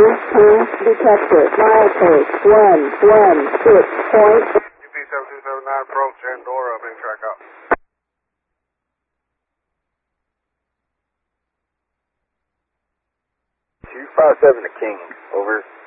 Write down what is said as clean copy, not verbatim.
detected. Milepost 116 point. UP-7279 approach, Andorra, being track out. Q57 to King, over.